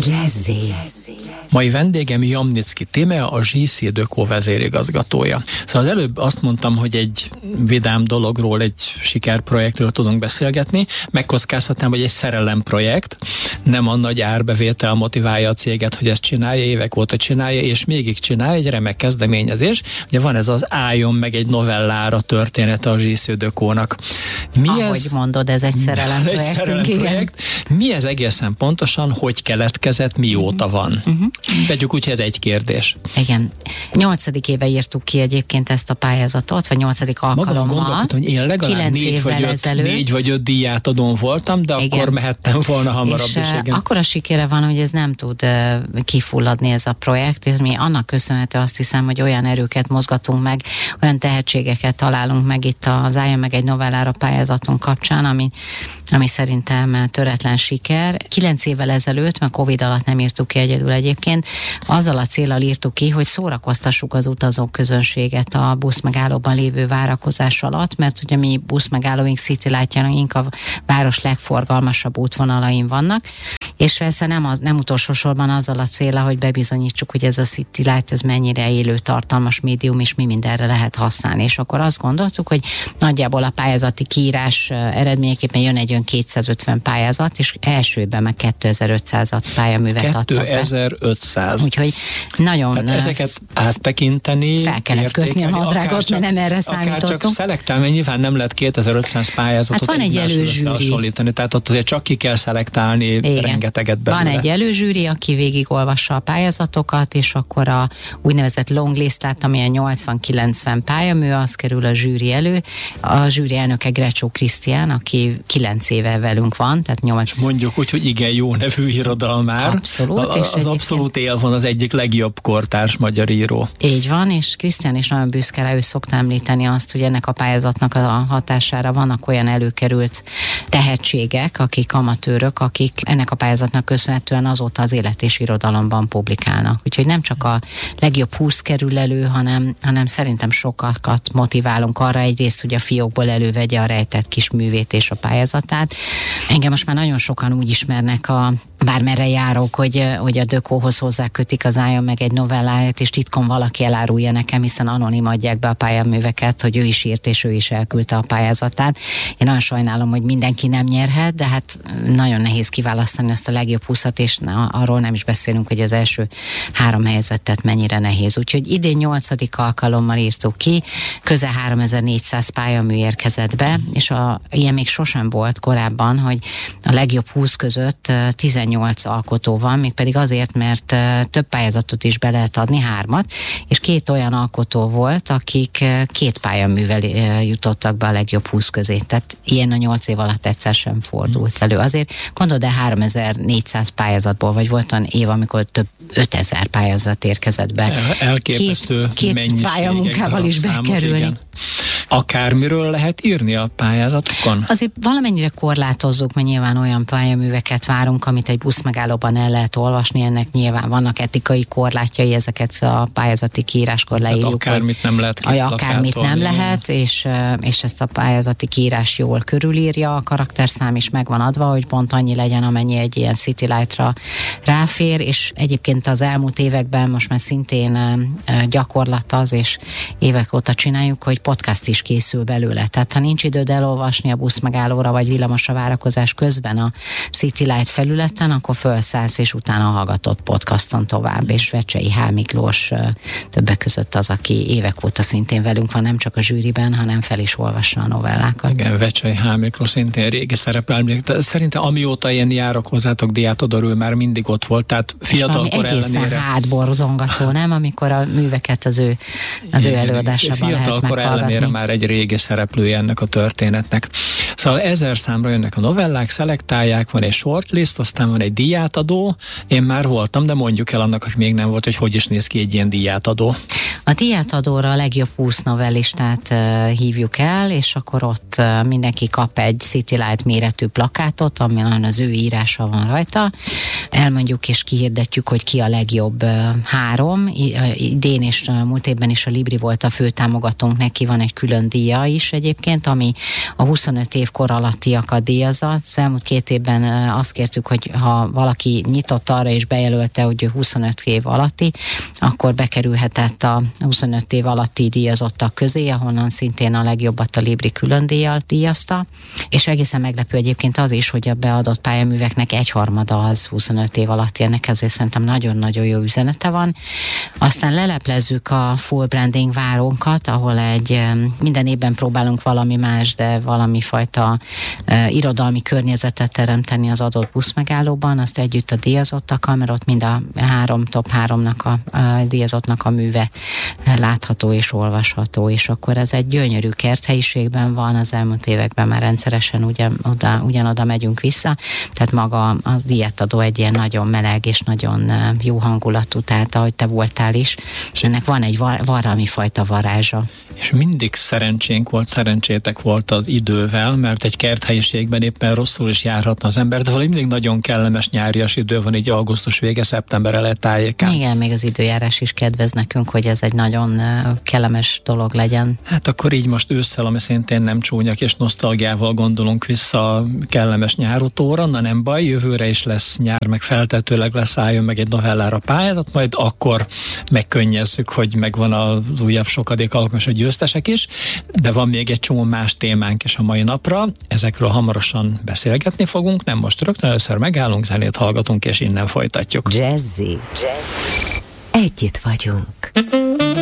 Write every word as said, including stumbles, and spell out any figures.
Lezzé. Mai vendégem Jamnicki Tímea, a zé cé Dekó vezérigazgatója. Szóval az előbb azt mondtam, hogy egy vidám dologról, egy sikerprojektről tudunk beszélgetni. Megkockáztatnám, hogy egy szerelemprojekt, nem a nagy árbevétel motiválja a céget, hogy ezt csinálja, évek óta csinálja, és mégig csinálja, egy remek kezdeményezés. Ugye van ez az Álljon meg egy novellára története a zé cé Dekónak. Mi Ahogy ez? mondod, ez egy szerelemprojekt. Egy szerelemprojekt. Mi ez egészen pontosan, hogy keletkezett, mióta van? Uh-huh. Vegyük úgy, hogy ez egy kérdés. Igen. Nyolcadik éve írtuk ki egyébként ezt a pályázatot, vagy nyolcadik alkalommal. Magam gondolkodtam, hogy én legalább négy vagy, öt, négy vagy öt díjátadón voltam, de igen. Akkor mehettem volna hamarabb és is. Igen. Akkor a sikere van, hogy ez nem tud uh, kifulladni ez a projekt, és mi annak köszönhető azt hiszem, hogy olyan erőket mozgatunk meg, olyan tehetségeket találunk meg itt az Álljon meg egy novellára pályázatunk kapcsán, ami, ami szerintem töretlen siker. Kilenc évvel ezelőtt, mert Covid alatt nem írtuk ki egyedül egyébként, azzal a céllal írtuk ki, hogy szórakoztassuk az utazók közönséget a buszmegállóban lévő várakozás alatt, mert ugye mi buszmegállóink, City Light-jaink a város legforgalmasabb útvonalain vannak, és persze nem, az, nem utolsó sorban azzal a célra, hogy bebizonyítsuk, hogy ez a City Light ez mennyire élő, tartalmas médium, és mi mindenre lehet használni. És akkor azt gondoltuk, hogy nagyjából a pályázati kiírás eredményeképpen jön egy ön kétszázötven pályázat, és elsőben meg kétezer-ötszázat pályaművet adtak be. kétezer-ötszáz. Úgyhogy nagyon... Tehát ezeket áttekinteni, fel kellett kötni a nadrágot, mert nem erre számítottunk. Akár csak szelektálni, nyilván nem lehet kétezer-ötszáz pályázatot hát van egy előzsűri. Tehát ott azért csak ki kell szelektálni, igen. Rengeteget belőle. Van egy előzsűri, aki végigolvassa a pályázatokat, és akkor a úgynevezett longlistát, ami a nyolcvan-kilencven pályamű, az kerül a zsűri elő. A zsűri elnöke Grecsó Krisztián, aki kilenc éve velünk van, tehát nyolc... Mondjuk úgy, hogy igen jó nevű irodalmár. Abszolút. A, az és abszolút él van az egyik legjobb kortárs magyar író. Így van, és Krisztián is nagyon büszke rá, ő szokta említeni azt, hogy ennek a pályázatnak a hatására vannak olyan előkerült tehetségek, akik amatőrök, akik ennek a pályázatnak köszönhetően azóta az élet és irodalomban publikálnak. Úgyhogy nem csak a legjobb húsz kerül elő, hanem, hanem szerintem sokakat motiválunk arra egyrészt, hogy a fiókból elővegye a rejtett kis művét és a pályázatát. Engem most már nagyon sokan úgy ismernek, a bármerre járok, hogy, hogy a Dekóhoz hozzákötik az Álljon meg egy novelláját, és titkon valaki elárulja nekem, hiszen anonim adják be a pályaműveket, hogy ő is írt, és ő is elküldte a pályázatát. Én nagyon sajnálom, hogy mindenki nem nyerhet, de hát nagyon nehéz kiválasztani azt a legjobb húszat, és na, arról nem is beszélünk, hogy az első három helyzetet mennyire nehéz. Úgyhogy idén nyolcadik alkalommal írtuk ki, közel háromezer-négyszáz pályamű érkezett be, és a, ilyen még sosem volt korábban, hogy a legjobb húsz között tizennyolc alkotó van, mégpedig azért, mert több pályázatot is be lehet adni, hármat, és két olyan alkotó volt, akik két pályaművel jutottak be a legjobb húsz közé. Tehát ilyen a nyolc év alatt egyszer sem fordult elő. Azért gondolod, de háromezer-négyszáz pályázatból, vagy volt olyan év, amikor több ötezer pályázat érkezett be. Elképesztő két, két pályamunkával is bekerülni. Igen. Akármiről lehet írni a pályázatokon? Azért valamennyire korlátozzuk, mert nyilván olyan pályaműveket várunk, amit egy buszmegállóban el lehet olvasni, ennek nyilván vannak etikai korlátjai, ezeket a pályázati kiíráskor leírjuk. Hát akármit nem lehet Akármit nem lehet, és, és ezt a pályázati kiírás jól körülírja, a karakterszám is megvan adva, hogy pont annyi legyen, amennyi egy ilyen City Light-ra ráfér, és egyébként az elmúlt években most már szintén gyakorlat az, és évek óta csináljuk, hogy podcast is készül belőle. Tehát ha nincs időd elolvasni a buszmegállóra vagy villamosra várakozás közben a City Light felületen, akkor felszállsz, és utána hallgatod podcaston tovább, és Vecsei H. Miklós többek között az, aki évek óta szintén velünk van, nem csak a zsűriben, hanem fel is olvassa a novellákat. Igen, Vecsei H. Miklós szintén régi szerepel. Szerintem amióta én járok hozzátok, Diátodor, már mindig ott volt, tehát fiatalkor ellenére. Egészen hátborzongató, nem? Amikor a műveket az ő, az ő előadásában lehet meghallgatni. Ellenére már egy régi szereplője ennek a történetnek. Szóval ezer számra jönnek a novellák, szelektálják, van egy shortlist, aztán van egy díjátadó. Én már voltam, de mondjuk el annak, hogy még nem volt, hogy hogy is néz ki egy ilyen díjátadó. A díjátadóra a legjobb húsz novellistát uh, hívjuk el, és akkor ott uh, mindenki kap egy City Light méretű plakátot, amin az ő írása van rajta. Elmondjuk és kihirdetjük, hogy ki a legjobb uh, három. I, uh, idén és uh, múlt évben is a Libri volt a fő támogatónk, neki van egy külön díja is egyébként, ami a huszonöt év kor alattiakat díjazza. Az elmúlt két évben uh, azt kértük, hogy ha ha valaki nyitott arra és bejelölte, hogy ő huszonöt év alatti, akkor bekerülhetett a huszonöt év alatti díjazottak közé, ahonnan szintén a legjobbat a Libri külön díjjal díjazta, és egészen meglepő egyébként az is, hogy a beadott pályaműveknek egyharmada az huszonöt év alatti, ennek ezért szerintem nagyon-nagyon jó üzenete van. Aztán leleplezzük a full branding várunkat, ahol egy minden évben próbálunk valami más, de valami fajta uh, irodalmi környezetet teremteni az adott buszmegállóban, azt együtt a díjazottakkal, mert ott mind a három, top háromnak a, a díjazottnak a műve látható és olvasható, és akkor ez egy gyönyörű kerthelyiségben van, az elmúlt években már rendszeresen ugyan, oda, ugyanoda megyünk vissza, tehát maga az díjátadó egy ilyen nagyon meleg és nagyon jó hangulatú, tehát ahogy te voltál is, és ennek van egy var, valami fajta varázsa. És mindig szerencsénk volt, szerencsétek volt az idővel, mert egy kerthelyiségben éppen rosszul is járhatna az ember, de valami mindig nagyon kellemes nyárias idő van, így augusztus vége, szeptember eleje tájékán. Igen, még az időjárás is kedvez nekünk, hogy ez egy nagyon kellemes dolog legyen. Hát akkor így most ősszel, ami szintén nem csúnyak és nosztalgiával gondolunk vissza a kellemes nyárutóra, na nem baj, jövőre is lesz nyár, meg feltetőleg leszálljon meg egy novellára pályázat, majd akkor megkönnyezzük, hogy megvan az újabb sokadék alkalmas, hogy győztesek is, de van még egy csomó más témánk is a mai napra, ezekről hamarosan beszélgetni fogunk, nem most rögtön, először megállunk, zenét hallgatunk, és innen folytatjuk. Jazzy. Jazzy. Együtt vagyunk.